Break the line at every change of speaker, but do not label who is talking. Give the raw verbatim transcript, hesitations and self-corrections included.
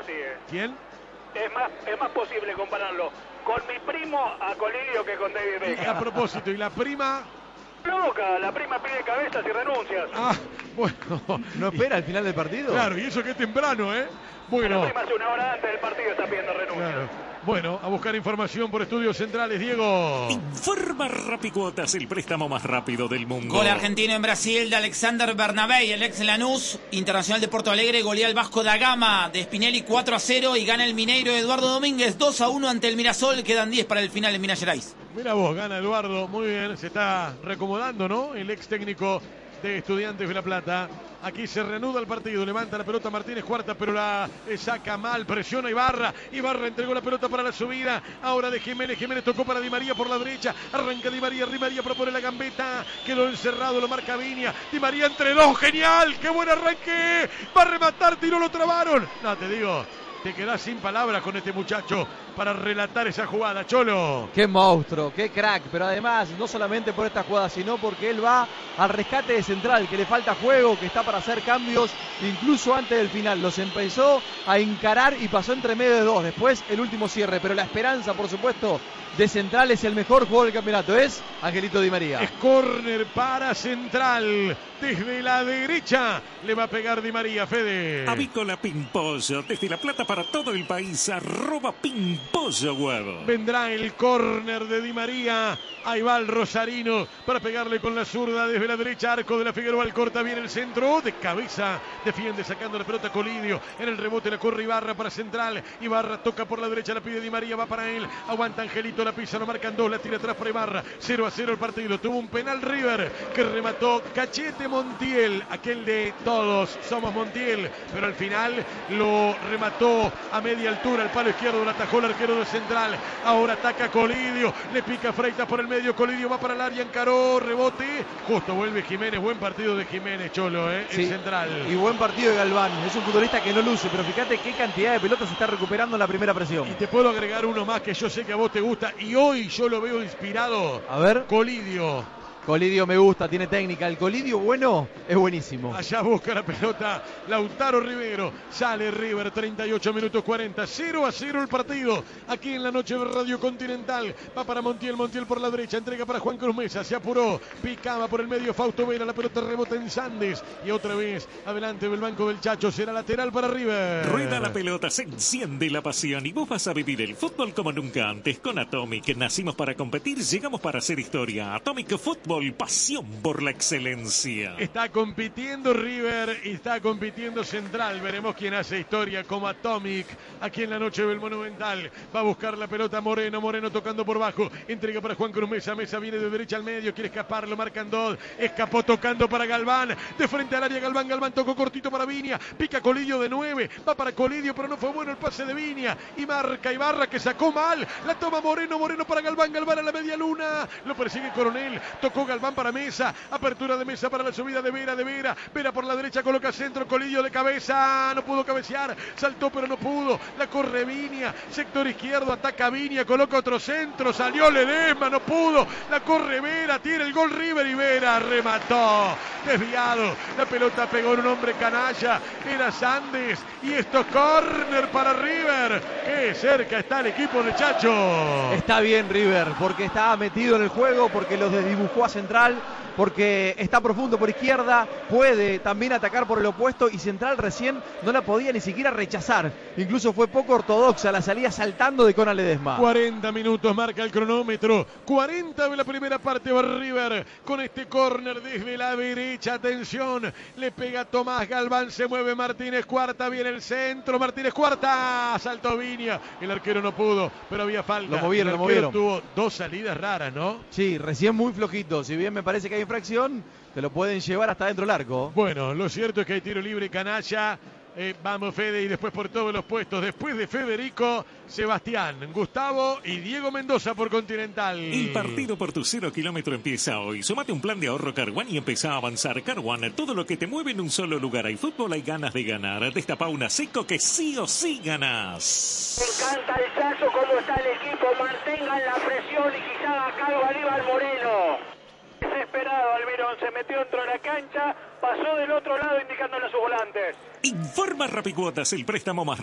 eh.
¿Quién?
Es más, es más posible compararlo con mi primo a Colidio que con David Beckham.
A propósito, ¿y la prima?
Loca, la prima pide cabezas y renuncias.
Ah, bueno.
¿No espera al final del partido?
Claro, y eso que es temprano, ¿eh? Bueno.
La prima hace una hora antes del partido está pidiendo renuncias.
Claro. Bueno, a buscar información por Estudios Centrales, Diego.
Informa Rapicuotas, el préstamo más rápido del mundo.
Gol argentino en Brasil de Alexander Bernabé, el ex Lanús, Internacional de Porto Alegre, golea al Vasco da Gama de Spinelli cuatro a cero y gana el Mineiro Eduardo Domínguez dos a uno ante el Mirasol. Quedan diez para el final en Minas Gerais.
Mira vos, gana Eduardo, muy bien, se está reacomodando, ¿no? El ex técnico de Estudiantes de La Plata. Aquí se reanuda el partido, levanta la pelota Martínez Cuarta, pero la saca mal, presiona Ibarra. Ibarra entregó la pelota para la subida. Ahora de Jiménez, Jiménez tocó para Di María por la derecha. Arranca Di María, Di María propone la gambeta. Quedó encerrado, lo marca Viña. Di María entre dos, genial, qué buen arranque. Va a rematar, tiró, lo trabaron. No, te digo, te quedás sin palabras con este muchacho para relatar esa jugada, Cholo.
Qué monstruo, qué crack, pero además no solamente por esta jugada, sino porque él va al rescate de Central, que le falta juego, que está para hacer cambios, incluso antes del final. Los empezó a encarar y pasó entre medio de dos, después el último cierre, pero la esperanza, por supuesto, de Central es el mejor jugador del campeonato, es Angelito Di María.
Es córner para Central, desde la derecha le va a pegar Di María, Fede.
Avícola Pimpollo, desde La Plata para todo el país, arroba Pimpollo Huevo.
Vendrá el córner de Di María, ahí va el rosarino para pegarle con la zurda desde la derecha, arco de la Figueroa, corta bien el centro, de cabeza, defiende sacando la pelota Colidio, en el rebote la corre Ibarra para Central, Ibarra toca por la derecha, la pide Di María, va para él, aguanta Angelito, la pisa, lo marcan dos, la tira atrás para Ibarra, cero a cero el partido, tuvo un penal River, que remató Cachete Montiel, aquel de todos somos Montiel, pero al final lo remató a media altura, el palo izquierdo, lo atajó el arquero de Central, ahora ataca Colidio, le pica Freitas por el medio, Colidio va para el área, encaró, rebote, justo vuelve Jiménez, buen partido de Jiménez, Cholo, ¿eh?
Sí,
en Central.
Y buen partido de Galván, es un futbolista que no luce, pero fíjate qué cantidad de pelotas se está recuperando en la primera presión.
Y te puedo agregar uno más que yo sé que a vos te gusta y hoy yo lo veo inspirado.
A ver.
Colidio.
Colidio me gusta, tiene técnica. El Colidio bueno es buenísimo.
Allá busca la pelota Lautaro Rivero. Sale River, treinta y ocho minutos cuarenta. cero a cero el partido. Aquí en la noche de Radio Continental. Va para Montiel, Montiel por la derecha. Entrega para Juan Cruz Mesa. Se apuró. Picaba por el medio Fausto Vera. La pelota rebota en Sandes. Y otra vez adelante del banco del Chacho. Será lateral para River.
Rueda la pelota, se enciende la pasión y vos vas a vivir el fútbol como nunca antes con Atomic. Nacimos para competir, llegamos para hacer historia. Atomic Fútbol. Pasión por la excelencia.
Está compitiendo River y está compitiendo Central. Veremos quién hace historia como Atomic aquí en la noche del Monumental. Va a buscar la pelota Moreno. Moreno tocando por bajo. Entrega para Juan Cruz Mesa. Mesa viene de derecha al medio. Quiere escapar. Lo marcan dos. Escapó tocando para Galván. De frente al área Galván. Galván tocó cortito para Viña. Pica Colidio de nueve. Va para Colidio, pero no fue bueno el pase de Viña. Y marca Ibarra que sacó mal. La toma Moreno. Moreno para Galván. Galván a la media luna. Lo persigue Coronel. Tocó Galván para Mesa, apertura de Mesa para la subida de Vera, de Vera, Vera por la derecha, coloca centro, Colidio de cabeza, no pudo cabecear, saltó pero no pudo, la corre Viña, sector izquierdo, ataca Viña, coloca otro centro, salió Ledesma, no pudo, la corre Vera, tira el gol River y Vera remató, desviado, la pelota pegó en un hombre canalla, era Sandes, y esto es córner para River, que cerca está el equipo de Chacho.
Está bien River, porque estaba metido en el juego, porque los desdibujó a Central, porque está profundo por izquierda, puede también atacar por el opuesto y Central recién no la podía ni siquiera rechazar. Incluso fue poco ortodoxa la salida saltando de Cona Ledesma.
cuarenta minutos marca el cronómetro, cuarenta de la primera parte va River con este córner desde la derecha, atención, le pega Tomás Galván, se mueve Martínez Cuarta, viene el centro, Martínez Cuarta, saltó Viña, el arquero no pudo, pero había falta.
Lo movieron,
el
lo movieron.
Tuvo dos salidas raras, ¿no?
Sí, recién muy flojito, si bien me parece que hay infracción, te lo pueden llevar hasta dentro del arco.
Bueno, lo cierto es que hay tiro libre canalla. Eh, vamos Fede y después por todos los puestos. Después de Federico, Sebastián, Gustavo y Diego Mendoza por Continental.
El partido por tu cero kilómetro empieza hoy. Sumate un plan de ahorro Carwan y empezá a avanzar. Carwan, todo lo que te mueve en un solo lugar. Hay fútbol, hay ganas de ganar. Destapa una seco que sí o sí ganás.
Me encanta el Chacho, cómo está el equipo. Mantengan la presión y quizá acá lo Aníbal Moreno. Desesperado Almirón, se metió dentro de la cancha, pasó del otro lado indicándole a sus volantes.
Informa Rapicuotas, el préstamo más